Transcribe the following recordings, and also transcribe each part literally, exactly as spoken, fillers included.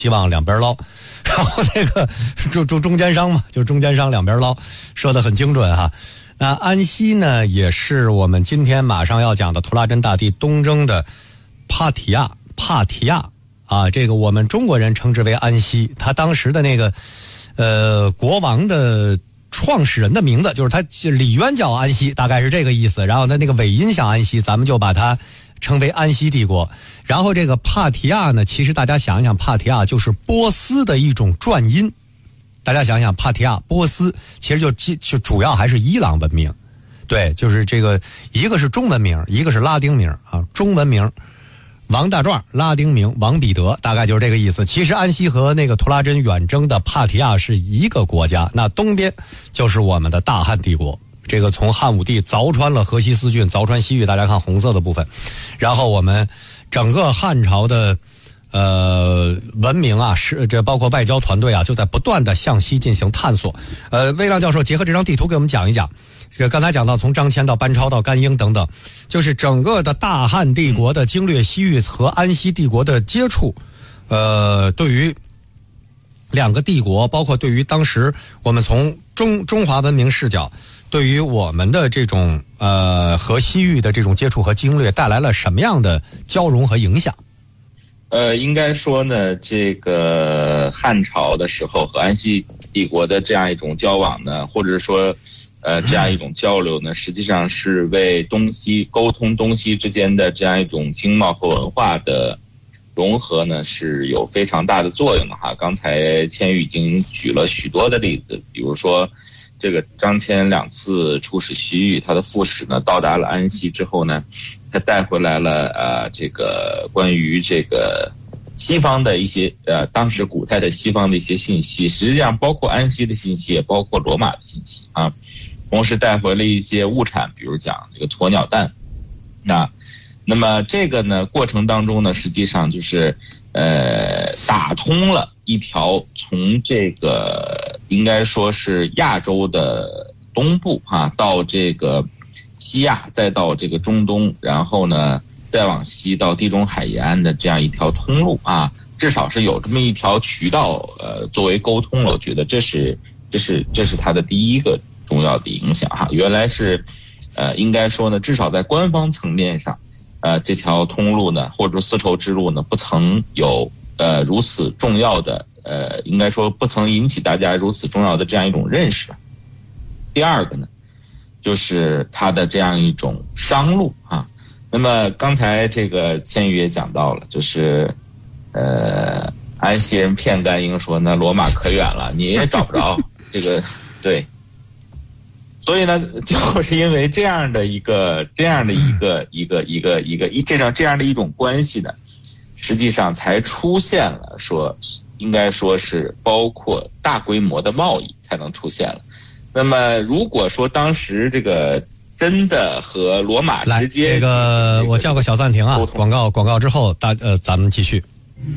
希望两边捞，然后那个中中中间商嘛，就中间商两边捞，说得很精准哈。那安息呢，也是我们今天马上要讲的图拉真大帝东征的帕提亚，帕提亚啊，这个我们中国人称之为安息，他当时的那个呃国王的创始人的名字就是他李渊叫安息，大概是这个意思。然后他那个尾音像安息，咱们就把它称为安息帝国。然后这个帕提亚呢，其实大家想一想，帕提亚就是波斯的一种转音。大家想想，帕提亚波斯其实就就主要还是伊朗文明，对，就是这个一个是中文名，一个是拉丁名啊。中文名王大壮，拉丁名王彼得，大概就是这个意思。其实安息和那个图拉真远征的帕提亚是一个国家，那东边就是我们的大汉帝国。这个从汉武帝凿穿了河西四郡，凿穿西域，大家看红色的部分，然后我们整个汉朝的呃文明啊，是这包括外交团队啊，就在不断的向西进行探索。呃，魏亮教授结合这张地图给我们讲一讲，这个刚才讲到从张骞到班超到甘英等等，就是整个的大汉帝国的经略西域和安息帝国的接触，呃，对于两个帝国，包括对于当时我们从中中华文明视角，对于我们的这种呃和西域的这种接触和经略带来了什么样的交融和影响？ 呃，应该说呢，这个汉朝的时候和安息帝国的这样一种交往呢，或者说呃这样一种交流呢，实际上是为东西沟通东西之间的这样一种经贸和文化的融合呢是有非常大的作用的哈。刚才千羽已经举了许多的例子，比如说这个张骞两次出使西域，他的副使呢到达了安息之后呢，他带回来了呃这个关于这个西方的一些呃当时古代的西方的一些信息，实际上包括安息的信息，也包括罗马的信息啊。同时带回了一些物产，比如讲这个鸵鸟蛋。那那么这个呢过程当中呢，实际上就是呃打通了一条从这个应该说是亚洲的东部啊，到这个西亚，再到这个中东，然后呢再往西到地中海沿岸的这样一条通路啊，至少是有这么一条渠道呃作为沟通了。我觉得这是这是这是它的第一个重要的影响哈。原来是呃应该说呢，至少在官方层面上呃这条通路呢，或者说丝绸之路呢，不曾有呃如此重要的呃应该说不曾引起大家如此重要的这样一种认识。第二个呢，就是它的这样一种商路啊。那么刚才这个千羽也讲到了，就是呃安息人骗甘英说那罗马可远了，你也找不着这个对。所以呢，就是因为这样的一个这样的一个一个一个一个一这样这样的一种关系呢，实际上才出现了说应该说是包括大规模的贸易才能出现了。那么如果说当时这个真的和罗马直接， 来这个我叫个小暂停啊，广告广告之后大呃咱们继续。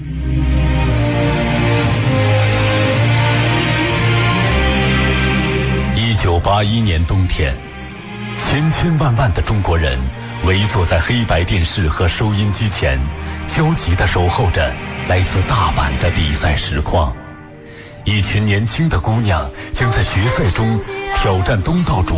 一九八一年冬天，千千万万的中国人围坐在黑白电视和收音机前，焦急地守候着来自大阪的比赛实况。一群年轻的姑娘将在决赛中挑战东道主